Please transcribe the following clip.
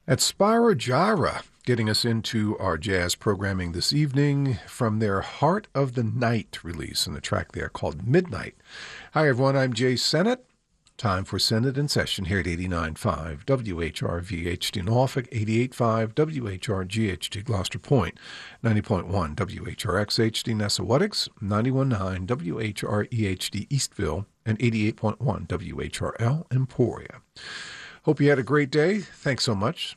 At Spyro Gyra, getting us into our jazz programming this evening from their Heart of the Night release, and the track there called Midnight. Hi, everyone. I'm Jay Sennett. Time for Senate in Session here at 89.5 WHRV-HD Norfolk, 88.5 WHRG-HD Gloucester Point, 90.1 WHRX-HD Nessawatix, 91.9 WHRE-HD Eastville, and 88.1 WHRL Emporia. Hope you had a great day. Thanks so much